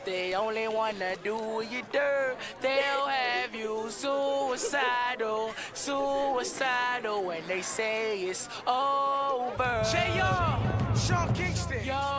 they only wanna do you dirt, they'll have you suicidal, suicidal when they say it's over. J.R. Sean Kingston. Yo.